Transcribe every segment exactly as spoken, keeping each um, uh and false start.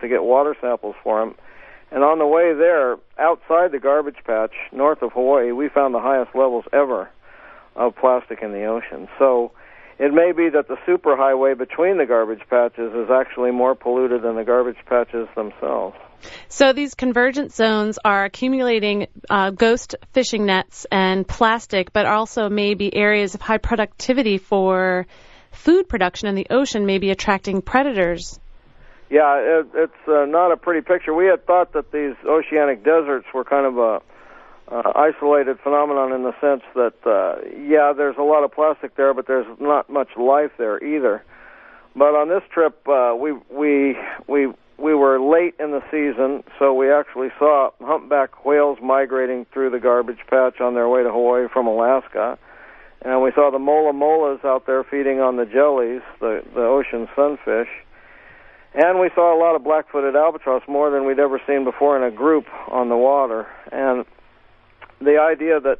to get water samples for them. And on the way there, outside the garbage patch, north of Hawaii, we found the highest levels ever of plastic in the ocean. So it may be that the superhighway between the garbage patches is actually more polluted than the garbage patches themselves. So these convergence zones are accumulating uh, ghost fishing nets and plastic, but also maybe areas of high productivity for food production in the ocean, maybe attracting predators. Yeah, it, it's uh, not a pretty picture. We had thought that these oceanic deserts were kind of a uh, isolated phenomenon in the sense that, uh, yeah, there's a lot of plastic there, but there's not much life there either. But on this trip, uh, we we we we were late in the season, so we actually saw humpback whales migrating through the garbage patch on their way to Hawaii from Alaska. And we saw the mola molas out there feeding on the jellies, the, the ocean sunfish. And we saw a lot of black-footed albatross, more than we'd ever seen before in a group on the water. And the idea that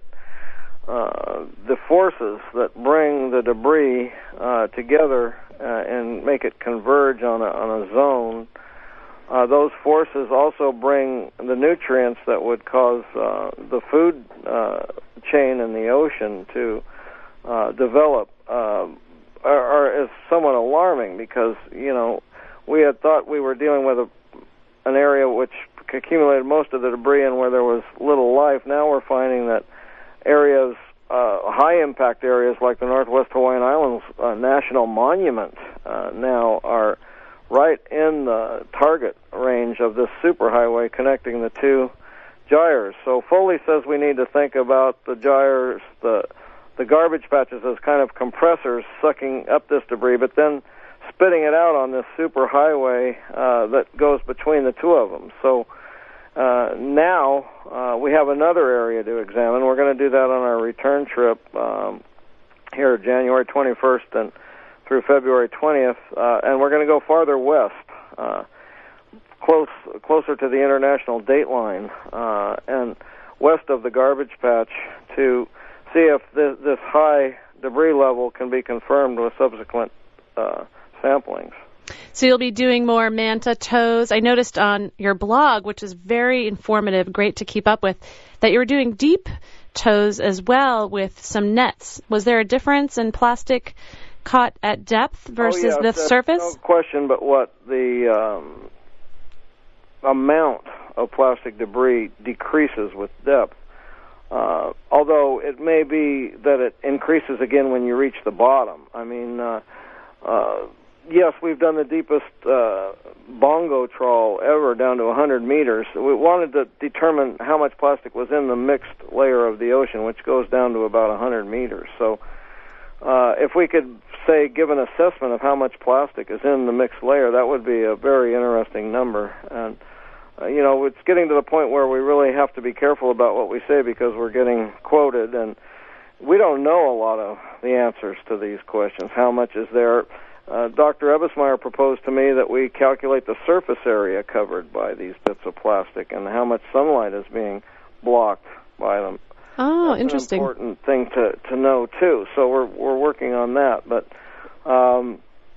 uh, the forces that bring the debris uh, together uh, and make it converge on a, on a zone, uh, those forces also bring the nutrients that would cause uh, the food uh, chain in the ocean to uh, develop uh, are, are is somewhat alarming because, you know, we had thought we were dealing with a, an area which accumulated most of the debris and where there was little life. Now we're finding that areas, uh, high-impact areas like the Northwest Hawaiian Islands uh, National Monument uh, now are right in the target range of this superhighway connecting the two gyres. So Foley says we need to think about the gyres, the, the garbage patches as kind of compressors sucking up this debris, but then spitting it out on this superhighway uh, that goes between the two of them. So uh, now uh, we have another area to examine. We're going to do that on our return trip um, here January twenty-first and through February twentieth, uh, and we're going to go farther west, uh, close closer to the international date line uh, and west of the garbage patch to see if this, this high debris level can be confirmed with subsequent uh, samplings. So you'll be doing more manta tows. I noticed on your blog, which is very informative, great to keep up with, that you were doing deep tows as well with some nets. Was there a difference in plastic caught at depth versus oh, yeah, the surface? No question, but what the um, amount of plastic debris decreases with depth. Uh, although it may be that it increases again when you reach the bottom. I mean, uh, uh, yes, we've done the deepest uh, bongo trawl ever down to one hundred meters. We wanted to determine how much plastic was in the mixed layer of the ocean, which goes down to about one hundred meters. So uh, if we could, say, give an assessment of how much plastic is in the mixed layer, that would be a very interesting number. And uh, you know, it's getting to the point where we really have to be careful about what we say because we're getting quoted, and we don't know a lot of the answers to these questions. How much is there? Uh, Doctor Ebbesmeyer proposed to me that we calculate the surface area covered by these bits of plastic and how much sunlight is being blocked by them. Oh, That's interesting. An important thing to, to know, too. So we're we're working on that. But um,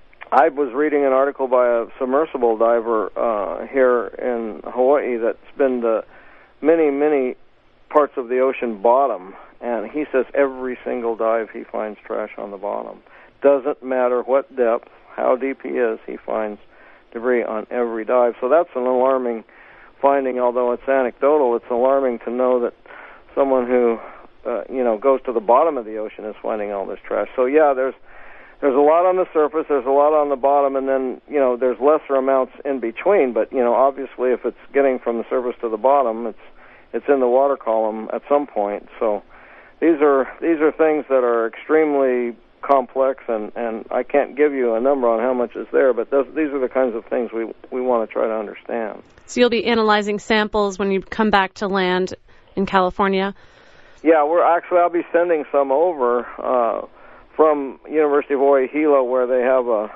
I was reading an article by a submersible diver uh, here in Hawaii that's been to many, many parts of the ocean bottom, and he says every single dive he finds trash on the bottom. Doesn't matter what depth, how deep he is, he finds debris on every dive. So that's an alarming finding, although it's anecdotal. It's alarming to know that someone who, uh, you know, goes to the bottom of the ocean is finding all this trash. So, yeah, there's there's a lot on the surface, there's a lot on the bottom, and then, you know, there's lesser amounts in between. But, you know, obviously if it's getting from the surface to the bottom, it's it's in the water column at some point. So these are these are things that are extremely complex, and, and I can't give you a number on how much is there, but those, these are the kinds of things we, we want to try to understand. So you'll be analyzing samples when you come back to land in California? Yeah, we're actually, I'll be sending some over uh, from University of Hawaii Hilo, where they have a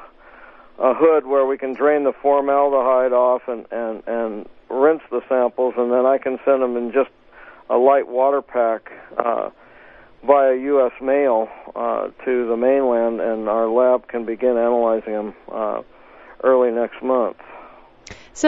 a hood where we can drain the formaldehyde off and, and, and rinse the samples, and then I can send them in just a light water pack uh, via U S mail uh, to the mainland, and our lab can begin analyzing them uh, early next month.